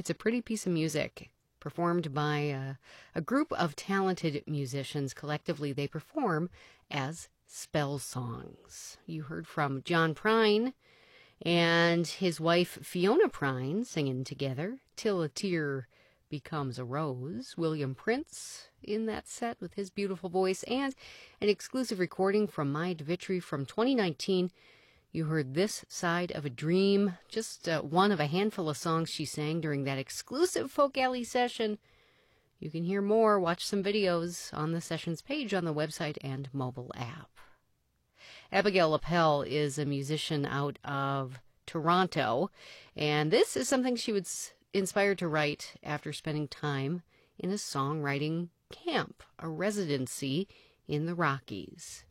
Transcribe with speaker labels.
Speaker 1: It's a pretty piece of music performed by a group of talented musicians. Collectively, they perform as spell songs. You heard from John Prine and his wife Fiona Prine singing together, Till a Tear Becomes a Rose. William Prince in that set with his beautiful voice, and an exclusive recording from Mai Devitri from 2019. You heard This Side of a Dream, just one of a handful of songs she sang during that exclusive Folk Alley session. You can hear more, watch some videos on the sessions page on the website and mobile app. Abigail Lapel is a musician out of Toronto, and this is something she was inspired to write after spending time in a songwriting camp, a residency in the Rockies.